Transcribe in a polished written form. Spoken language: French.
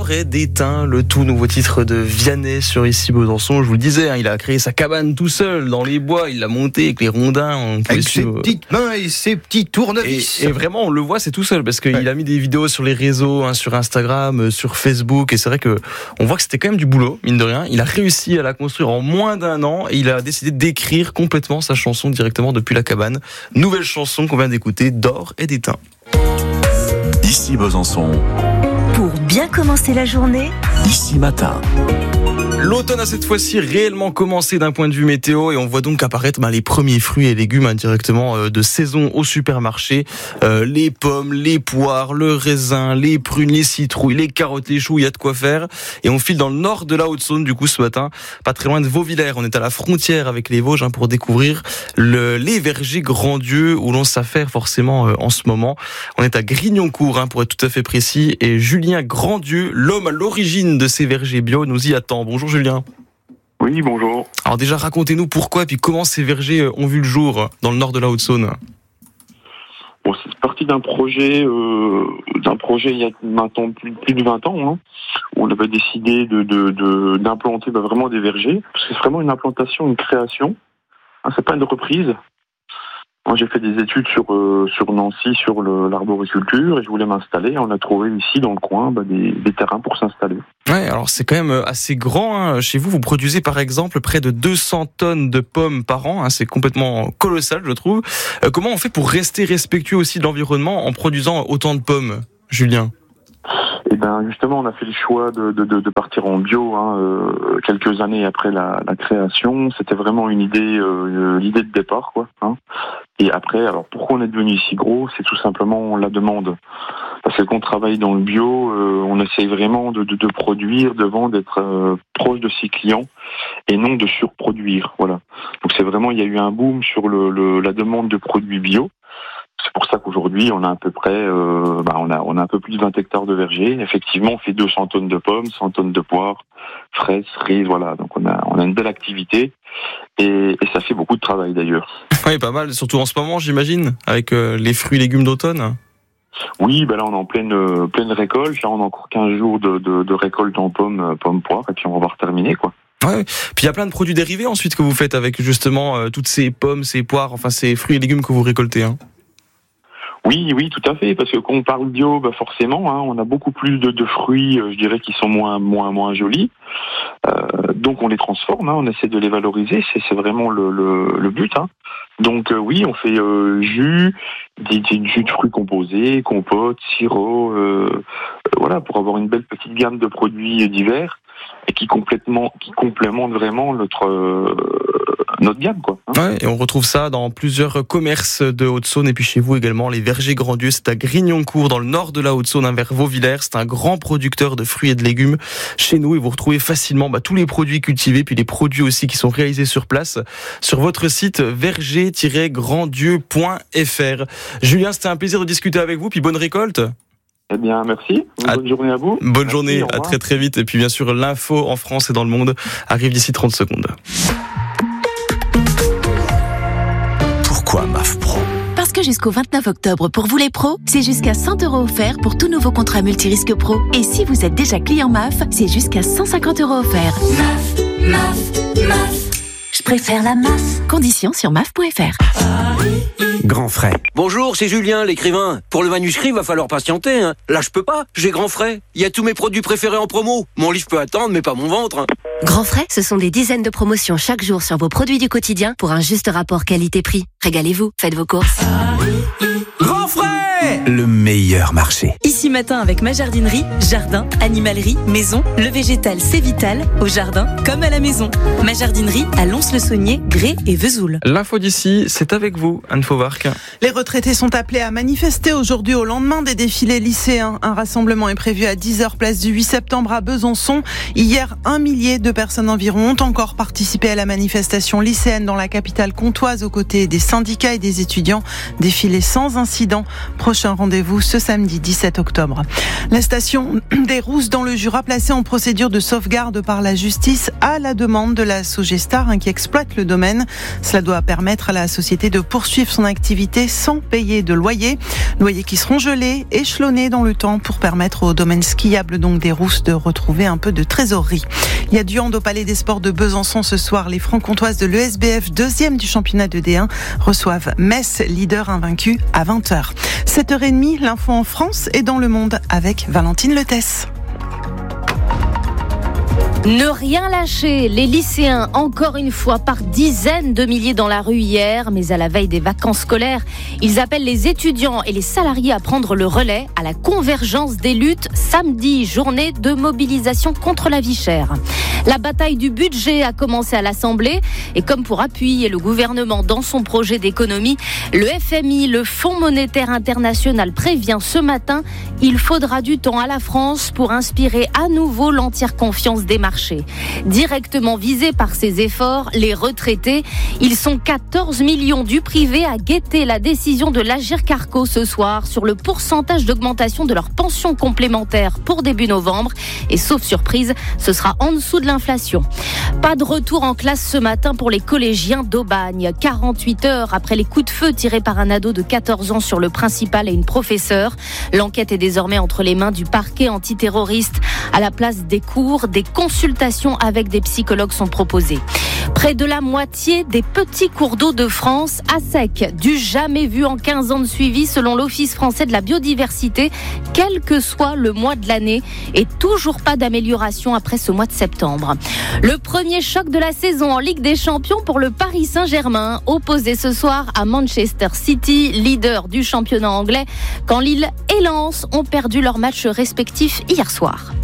D'or et d'étain, le tout nouveau titre de Vianney sur Ici Besançon. Je vous le disais, il a créé sa cabane tout seul dans les bois, il l'a monté avec les rondins. Avec ses petites mains et ses petits tournevis. Et vraiment, on le voit, c'est tout seul parce qu'il a mis des vidéos sur les réseaux, sur Instagram, sur Facebook. Et c'est vrai que on voit que c'était quand même du boulot, mine de rien. Il a réussi à la construire en moins d'1 an et il a décidé d'écrire complètement sa chanson directement depuis la cabane. Nouvelle chanson qu'on vient d'écouter, D'or et d'étain. Ici Besançon. Pour bien commencer la journée, Ici Matin. L'automne a cette fois-ci réellement commencé d'un point de vue météo et on voit donc apparaître les premiers fruits et légumes directement de saison au supermarché. Les pommes, les poires, le raisin, les prunes, les citrouilles, les carottes, les choux, il y a de quoi faire. Et on file dans le nord de la Haute-Saône du coup ce matin, pas très loin de Vauvillers. On est à la frontière avec les Vosges pour découvrir les vergers Grand-Dieu où l'on s'affaire forcément en ce moment. On est à Grignoncourt pour être tout à fait précis et Julien Grand-Dieu, l'homme à l'origine de ces vergers bio, nous y attend. Bonjour Julien. Oui, bonjour. Alors déjà, racontez-nous pourquoi et puis comment ces vergers ont vu le jour dans le nord de la Haute-Saône. Bon, c'est parti d'un projet il y a maintenant plus de 20 ans, où on avait décidé d'implanter vraiment des vergers, parce que c'est vraiment une implantation, une création. C'est pas une reprise. Moi, j'ai fait des études sur Nancy, sur l'arboriculture, et je voulais m'installer. On a trouvé ici, dans le coin, des terrains pour s'installer. Ouais, alors c'est quand même assez grand. Chez vous, vous produisez par exemple près de 200 tonnes de pommes par an. C'est complètement colossal, je trouve. Comment on fait pour rester respectueux aussi de l'environnement en produisant autant de pommes, Julien ? Eh ben justement, on a fait le choix de partir en bio quelques années après la création. C'était vraiment une idée, l'idée de départ, quoi. Et après, alors pourquoi on est devenu si gros ? C'est tout simplement la demande. Parce que quand on travaille dans le bio, on essaye vraiment de produire, de vendre, d'être proche de ses clients et non de surproduire. Voilà. Donc c'est vraiment, il y a eu un boom sur la demande de produits bio. C'est pour ça qu'aujourd'hui, on a à peu près, on a un peu plus de 20 hectares de vergers. Effectivement, on fait 200 tonnes de pommes, 100 tonnes de poires, fraises, cerises, voilà. Donc on a une belle activité et ça fait beaucoup de travail d'ailleurs. Oui, pas mal, surtout en ce moment, j'imagine, avec les fruits et légumes d'automne. Oui, là on est en pleine récolte. Là on a encore 15 jours de récolte en pommes, poires, et puis on va terminer, quoi. Ouais. Puis il y a plein de produits dérivés ensuite que vous faites avec justement toutes ces pommes, ces poires, enfin ces fruits et légumes que vous récoltez. Oui, tout à fait, parce que quand on parle bio, forcément, on a beaucoup plus de fruits, je dirais, qui sont moins jolis. Donc on les transforme, on essaie de les valoriser, c'est vraiment le but. Donc oui, on fait jus, des jus de fruits composés, compotes, sirop, voilà, pour avoir une belle petite gamme de produits divers et qui complémentent vraiment notre gamme, quoi. Ouais, et on retrouve ça dans plusieurs commerces de Haute-Saône et puis chez vous également, les vergers Grand-Dieu. C'est à Grignoncourt, dans le nord de la Haute-Saône, vers Vauvillers. C'est un grand producteur de fruits et de légumes chez nous et vous retrouvez facilement tous les produits cultivés puis les produits aussi qui sont réalisés sur place sur votre site verger-granddieu.fr. Julien, c'était un plaisir de discuter avec vous puis bonne récolte. Eh bien, merci. Bonne journée à vous. Bonne merci, journée, à très très vite. Et puis bien sûr, l'info en France et dans le monde arrive d'ici 30 secondes. Pourquoi MAF Pro ? parce que jusqu'au 29 octobre, pour vous les pros, c'est jusqu'à 100 € offerts pour tout nouveau contrat multirisque pro. Et si vous êtes déjà client MAF, c'est jusqu'à 150 € offerts. MAF. Je préfère la MAF. Conditions sur MAF.fr. Grand frais. Bonjour, c'est Julien, l'écrivain. Pour le manuscrit, va falloir patienter. Là, je peux pas. J'ai Grand frais. Il y a tous mes produits préférés en promo. Mon livre peut attendre, mais pas mon ventre. Grand frais, ce sont des dizaines de promotions chaque jour sur vos produits du quotidien pour un juste rapport qualité-prix. Régalez-vous, faites vos courses. Grand frais, le meilleur marché. Ici matin avec ma jardinerie, jardin, animalerie, maison, le végétal c'est vital, au jardin comme à la maison. Ma jardinerie à Lons-le-Saunier, Grès et Vesoul. L'info d'ici, c'est avec vous, Anne Fauvarc. Les retraités sont appelés à manifester aujourd'hui au lendemain des défilés lycéens. Un rassemblement est prévu à 10h place du 8 septembre à Besançon. Hier, 1 millier de personnes environ ont encore participé à la manifestation lycéenne dans la capitale comtoise aux côtés des syndicats et des étudiants. Défilé sans incident. Prochain rendez-vous ce samedi 17 octobre. La station des Rousses dans le Jura placée en procédure de sauvegarde par la justice à la demande de la Sogestar qui exploite le domaine. Cela doit permettre à la société de poursuivre son activité sans payer de loyer. Loyers qui seront gelés, échelonnés dans le temps pour permettre au domaine skiable donc des Rousses de retrouver un peu de trésorerie. Il y a du hand au Palais des Sports de Besançon ce soir. Les Franc-Comtoises de l'ESBF, deuxième du championnat de D1, reçoivent Metz, leader invaincu, à 20h. 7h30, l'info en France et dans le monde avec Valentine Letesse. Ne rien lâcher, les lycéens, encore une fois, par dizaines de milliers dans la rue hier, mais à la veille des vacances scolaires, ils appellent les étudiants et les salariés à prendre le relais à la convergence des luttes samedi, journée de mobilisation contre la vie chère. La bataille du budget a commencé à l'Assemblée et comme pour appuyer le gouvernement dans son projet d'économie, le FMI, le Fonds monétaire international, prévient ce matin, il faudra du temps à la France pour inspirer à nouveau l'entière confiance des marchés. Directement visés par ces efforts, les retraités, ils sont 14 millions du privé à guetter la décision de l'Agirc-Arrco ce soir sur le pourcentage d'augmentation de leur pension complémentaire pour début novembre. Et sauf surprise, ce sera en dessous de l'inflation. Pas de retour en classe ce matin pour les collégiens d'Aubagne. 48 heures après les coups de feu tirés par un ado de 14 ans sur le principal et une professeure. L'enquête est désormais entre les mains du parquet antiterroriste. À la place des cours, des consultations avec des psychologues sont proposées. Près de la moitié des petits cours d'eau de France à sec, du jamais vu en 15 ans de suivi selon l'Office français de la biodiversité, quel que soit le mois de l'année, et toujours pas d'amélioration après ce mois de septembre. Le premier choc de la saison en Ligue des Champions pour le Paris Saint-Germain, opposé ce soir à Manchester City, leader du championnat anglais, quand Lille et Lens ont perdu leurs matchs respectifs hier soir.